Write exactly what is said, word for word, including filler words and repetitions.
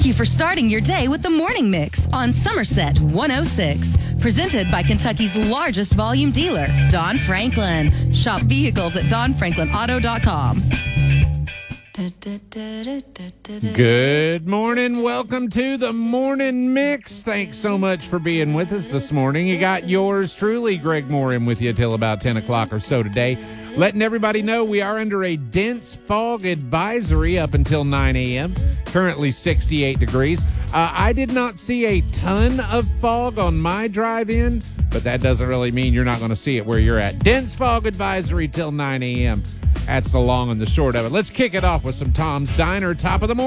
you for starting your day with the Morning Mix on Somerset one oh six. Presented by Kentucky's largest volume dealer, Don Franklin. Shop vehicles at don franklin auto dot com. Good morning. Welcome to the Morning Mix. Thanks so much for being with us this morning. You got yours truly, Greg Morin, with you till about ten o'clock or so today. Letting everybody know we are under a dense fog advisory up until nine a.m. Currently sixty-eight degrees. Uh, I did not see a ton of fog on my drive in, but that doesn't really mean you're not going to see it where you're at. Dense fog advisory till nine a.m. That's the long and the short of it. Let's kick it off with some Tom's Diner, top of the morning.